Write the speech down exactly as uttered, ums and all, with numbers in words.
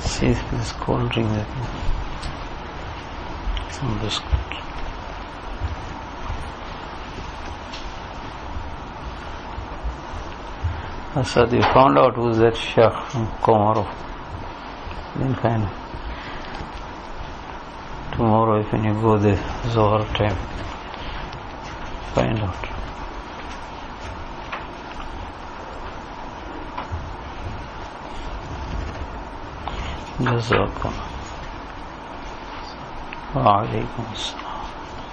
See if this cold drink that some biscuit. Asad, you found out who's that Sheikh Komarov? Then fine. Tomorrow, if when you go there, Zohar time, find out. جزاكم. وعليكم السلام.